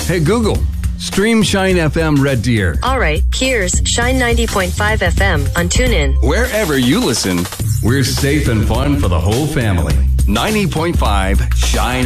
Hey, Google, stream Shine FM Red Deer. All right, here's Shine 90.5 FM on TuneIn. Wherever you listen, we're safe and fun for the whole family. 90.5 Shine